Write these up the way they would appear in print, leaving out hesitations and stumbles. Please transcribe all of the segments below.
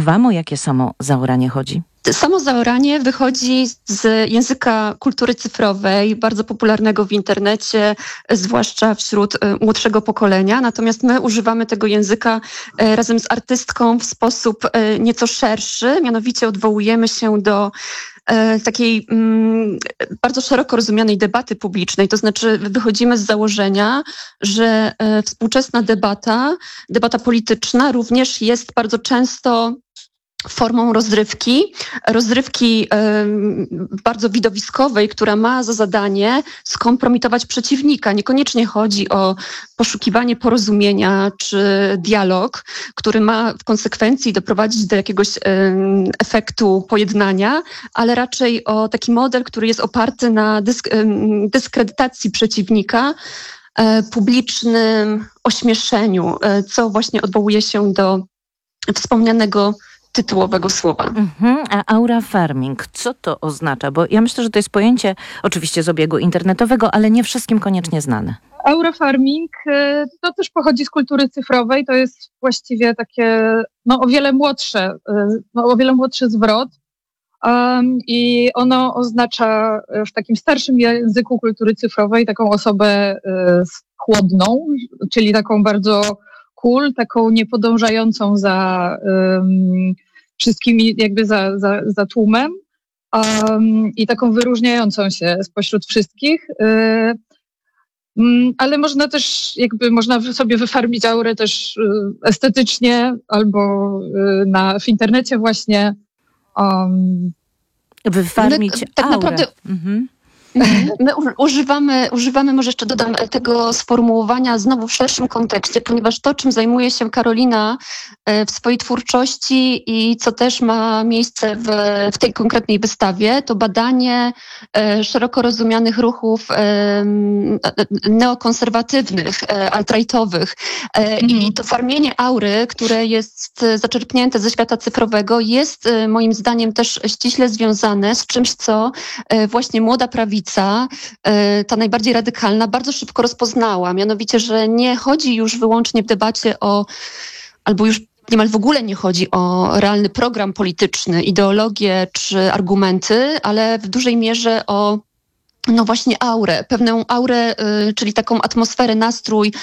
Wam o jakie samo zaoranie chodzi? Samo zaoranie wychodzi z języka kultury cyfrowej, bardzo popularnego w internecie, zwłaszcza wśród młodszego pokolenia. Natomiast my używamy tego języka razem z artystką w sposób nieco szerszy, mianowicie odwołujemy się do takiej bardzo szeroko rozumianej debaty publicznej. To znaczy wychodzimy z założenia, że współczesna debata polityczna również jest bardzo często formą rozrywki bardzo widowiskowej, która ma za zadanie skompromitować przeciwnika. Niekoniecznie chodzi o poszukiwanie porozumienia czy dialog, który ma w konsekwencji doprowadzić do jakiegoś efektu pojednania, ale raczej o taki model, który jest oparty na dyskredytacji przeciwnika, publicznym ośmieszeniu, co właśnie odwołuje się do wspomnianego tytułowego słowa. A aura farming, co to oznacza? Bo ja myślę, że to jest pojęcie oczywiście z obiegu internetowego, ale nie wszystkim koniecznie znane. Aura farming to też pochodzi z kultury cyfrowej. To jest właściwie takie o wiele młodszy zwrot. I ono oznacza w takim starszym języku kultury cyfrowej taką osobę chłodną, czyli taką bardzo cool, taką niepodążającą za wszystkimi, jakby za tłumem i taką wyróżniającą się spośród wszystkich. Ale można też, można sobie wyfarmić aurę też estetycznie albo w internecie właśnie. Wyfarmić tak aurę. Naprawdę. My używamy, może jeszcze dodam, tego sformułowania znowu w szerszym kontekście, ponieważ to, czym zajmuje się Karolina w swojej twórczości i co też ma miejsce w tej konkretnej wystawie, to badanie szeroko rozumianych ruchów neokonserwatywnych, alt-rightowych. I to farmienie aury, które jest zaczerpnięte ze świata cyfrowego, jest moim zdaniem też ściśle związane z czymś, co właśnie młoda prawica, ta najbardziej radykalna, bardzo szybko rozpoznała. Mianowicie, że nie chodzi już wyłącznie w debacie albo już niemal w ogóle nie chodzi o realny program polityczny, ideologię czy argumenty, ale w dużej mierze o właśnie aurę, pewną aurę, czyli taką atmosferę, nastrój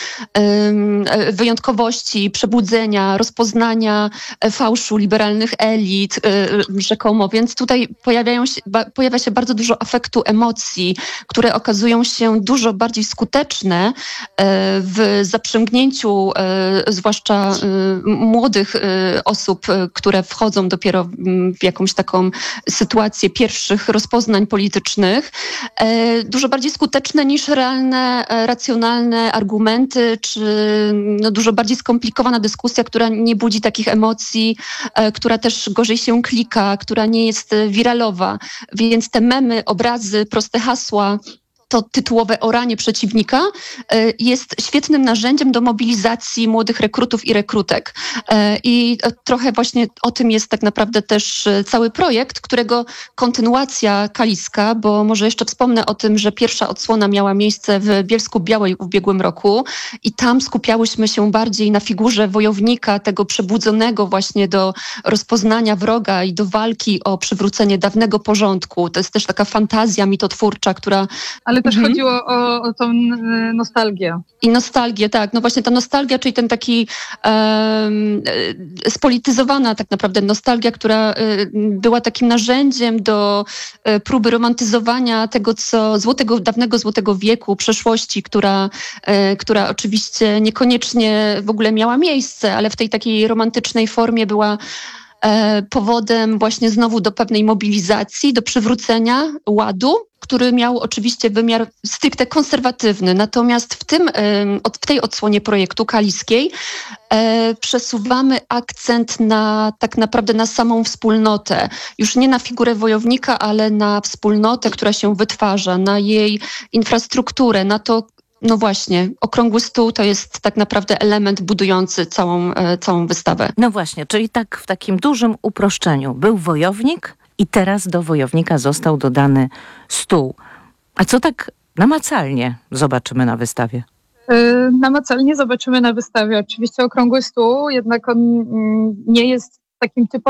wyjątkowości, przebudzenia, rozpoznania fałszu liberalnych elit, rzekomo. Więc tutaj pojawia się bardzo dużo afektu, emocji, które okazują się dużo bardziej skuteczne w zaprzęgnięciu zwłaszcza młodych osób, które wchodzą dopiero w jakąś taką sytuację pierwszych rozpoznań politycznych, dużo bardziej skuteczne niż realne, racjonalne argumenty, czy dużo bardziej skomplikowana dyskusja, która nie budzi takich emocji, która też gorzej się klika, która nie jest wiralowa. Więc te memy, obrazy, proste hasła, to tytułowe oranie przeciwnika jest świetnym narzędziem do mobilizacji młodych rekrutów i rekrutek. I trochę właśnie o tym jest tak naprawdę też cały projekt, którego kontynuacja kaliska, bo może jeszcze wspomnę o tym, że pierwsza odsłona miała miejsce w Bielsku-Białej w ubiegłym roku i tam skupiałyśmy się bardziej na figurze wojownika, tego przebudzonego właśnie do rozpoznania wroga i do walki o przywrócenie dawnego porządku. To jest też taka fantazja mitotwórcza, która... Ale też chodziło o tą nostalgię. I nostalgię, tak. No właśnie ta nostalgia, czyli ten taki spolityzowana tak naprawdę nostalgia, która była takim narzędziem do próby romantyzowania tego, co dawnego złotego wieku, przeszłości, która oczywiście niekoniecznie w ogóle miała miejsce, ale w tej takiej romantycznej formie była powodem właśnie znowu do pewnej mobilizacji, do przywrócenia ładu, który miał oczywiście wymiar stricte konserwatywny. Natomiast w tej odsłonie projektu kaliskiej przesuwamy akcent tak naprawdę na samą wspólnotę. Już nie na figurę wojownika, ale na wspólnotę, która się wytwarza, na jej infrastrukturę, na to, no właśnie, okrągły stół to jest tak naprawdę element budujący całą wystawę. No właśnie, czyli tak w takim dużym uproszczeniu. Był wojownik i teraz do wojownika został dodany stół. A co tak namacalnie zobaczymy na wystawie? Namacalnie zobaczymy na wystawie oczywiście okrągły stół, jednak on nie jest takim typowym